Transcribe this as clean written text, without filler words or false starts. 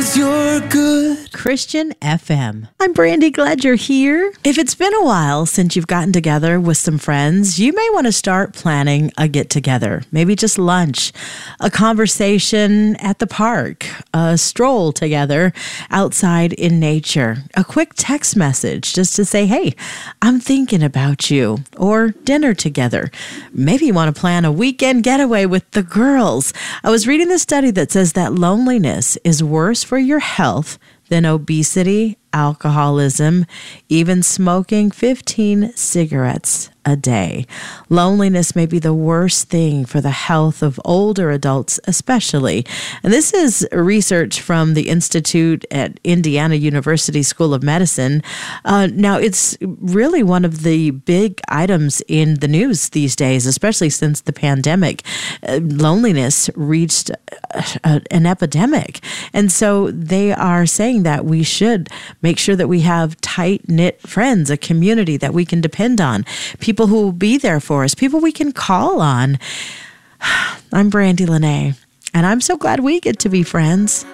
'cause you're good. Christian FM. I'm Brandy, glad you're here. If it's been a while since you've gotten together with some friends, you may want to start planning a get-together. Maybe just lunch, a conversation at the park, a stroll together outside in nature, a quick text message just to say, hey, I'm thinking about you, or dinner together. Maybe you want to plan a weekend getaway with the girls. I was reading this study that says that loneliness is worse for your health than obesity, alcoholism, even smoking 15 cigarettes a day. Loneliness may be the worst thing for the health of older adults, especially. And this is research from the Institute at Indiana University School of Medicine. Now, it's really one of the big items in the news these days, especially since the pandemic. Loneliness reached an epidemic. And so they are saying that we should make sure that we have tight-knit friends, a community that we can depend on, people who will be there for us, people we can call on. I'm Brandy Lene, and I'm so glad we get to be friends.